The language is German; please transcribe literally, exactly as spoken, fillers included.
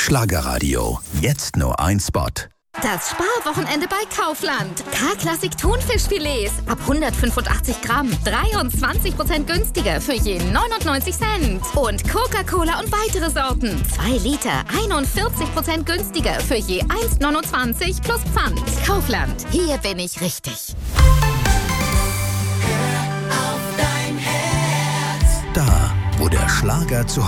Schlagerradio. Jetzt nur ein Spot. Das Sparwochenende bei Kaufland. K-Klassik Thunfischfilets ab hundertfünfundachtzig Gramm. dreiundzwanzig Prozent günstiger für je neunundneunzig Cent. Und Coca-Cola und weitere Sorten. zwei Liter, einundvierzig Prozent günstiger für je eins neunundzwanzig plus Pfand. Kaufland. Hier bin ich richtig. Da, wo der Schlager zu